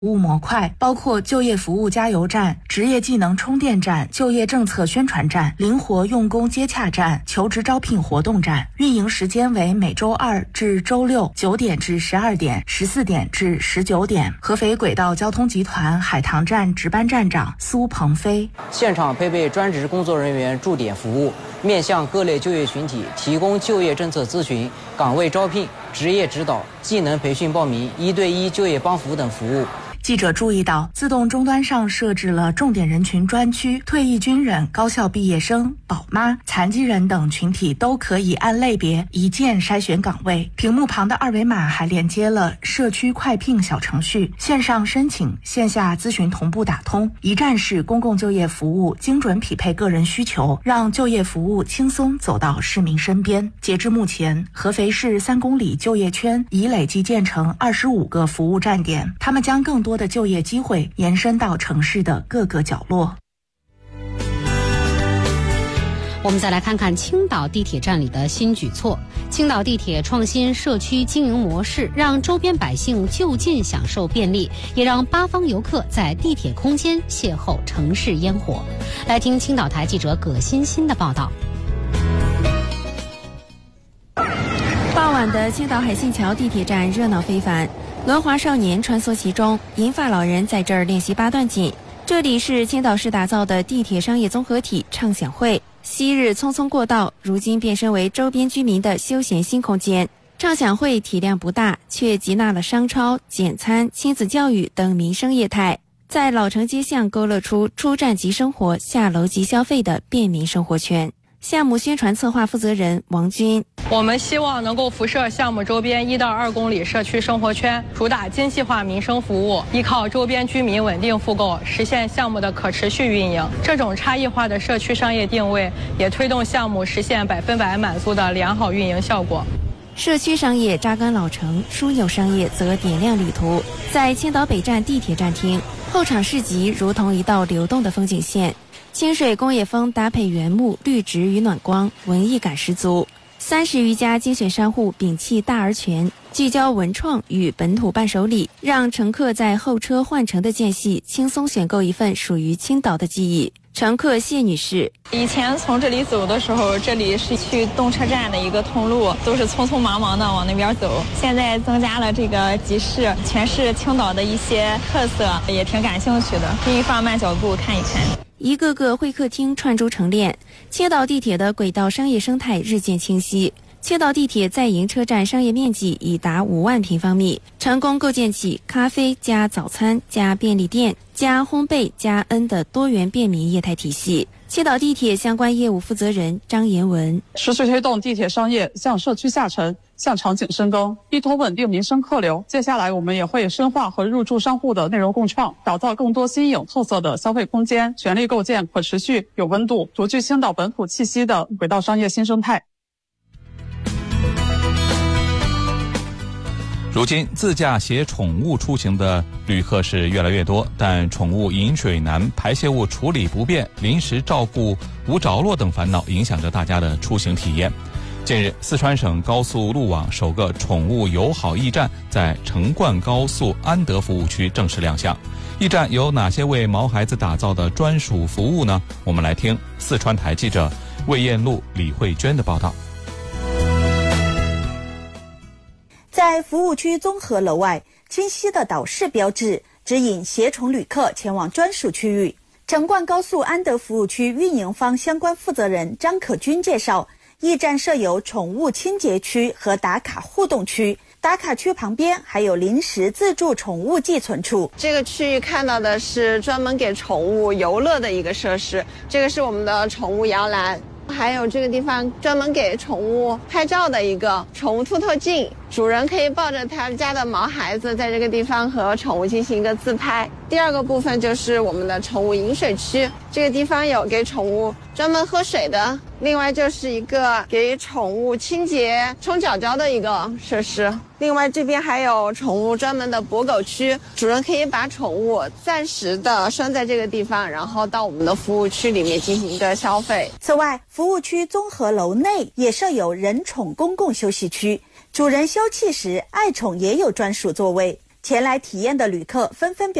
服务模块包括就业服务加油站、职业技能充电站、就业政策宣传站、灵活用工接洽站、求职招聘活动站。运营时间为每周2至周69点至12点、14点至19点。合肥轨道交通集团海塘站值班站长苏鹏飞： 现场配备专职工作人员驻点服务，面向各类就业群体提供就业政策咨询、岗位招聘、职业指导、技能培训报名、1对1就业帮扶等服务。 记者注意到，自动终端上设置了重点人群专区，退役军人、高校毕业生、宝妈、残疾人等群体都可以按类别一键筛选岗位。屏幕旁的二维码还连接了社区快聘小程序，线上申请、线下咨询同步打通，一站式公共就业服务，精准匹配个人需求，让就业服务轻松走到市民身边。截至目前，合肥市3公里就业圈已累计建成25个服务站点，他们将更多的就业机会延伸到城市的各个角落。 我们再来看看青岛地铁站里的新举措。青岛地铁创新社区经营模式，让周边百姓就近享受便利，也让8方游客在地铁空间邂逅城市烟火。来听青岛台记者葛欣欣的报道。 傍晚的青岛海信桥地铁站热闹非凡，轮滑少年穿梭其中，银发老人在这儿练习8段锦。这里是青岛市打造的地铁商业综合体畅享会，昔日匆匆过道，如今变身为周边居民的休闲新空间。畅享会体量不大，却集纳了商超、简餐、亲子教育等民生业态，在老城街巷勾勒出出站即生活、下楼即消费的便民生活圈。项目宣传策划负责人王军： 我们希望能够辐射项目周边1到2公里社区生活圈，主打精细化民生服务，依靠周边居民稳定复购，实现项目的可持续运营。这种差异化的社区商业定位，也推动项目实现100%满足的良好运营效果。 社区商业扎根老城，枢纽商业则点亮旅途。在青岛北站地铁站厅，后场市集如同一道流动的风景线。清水工业风搭配原木绿植与暖光，文艺感十足。30余家精选商户摒弃大而全，聚焦文创与本土伴手礼，让乘客在候车换乘的间隙轻松选购一份属于青岛的记忆。乘客谢女士： 以前从这里走的时候，这里是去动车站的一个通路，都是匆匆忙忙的往那边走。现在增加了这个集市，全是青岛的一些特色，也挺感兴趣的，可以放慢脚步看一看。 一个个会客厅串珠成链，青岛地铁的轨道商业生态日渐清晰。青岛地铁在营车站商业面积已达5万平方米，成功构建起咖啡加早餐加便利店加烘焙加 N 的多元便民业态体系。青岛地铁相关业务负责人张延文： 持续推动地铁商业向社区下沉、向场景深耕，依托稳定民生客流。接下来我们也会深化和入驻商户的内容共创，打造更多新颖特色的消费空间，全力构建可持续、有温度、独具青岛本土气息的轨道商业新生态。 如今自驾携宠物出行的旅客是越来越多，但宠物饮水难、排泄物处理不便、临时照顾无着落等烦恼影响着大家的出行体验。近日，四川省高速路网首个宠物友好驿站在成灌高速安德服务区正式亮相。驿站有哪些为毛孩子打造的专属服务呢？我们来听四川台记者魏燕路、李慧娟的报道。 在服务区综合楼外，清晰的导示标志指引携宠旅客前往专属区域。成灌高速安德服务区运营方相关负责人张可军介绍，驿站设有宠物清洁区和打卡互动区，打卡区旁边还有临时自助宠物寄存处。 这个区域看到的是专门给宠物游乐的一个设施，这个是我们的宠物摇篮，还有这个地方专门给宠物拍照的一个宠物凸透镜，主人可以抱着他家的毛孩子在这个地方和宠物进行一个自拍。第二个部分就是我们的宠物饮水区，这个地方有给宠物专门喝水的，另外就是一个给宠物清洁冲脚胶的一个设施。另外这边还有宠物专门的博狗区，主人可以把宠物暂时的拴在这个地方，然后到我们的服务区里面进行一个消费。 此外，服务区综合楼内也设有人宠公共休息区，主人休憩时爱宠也有专属座位。 前来体验的旅客纷纷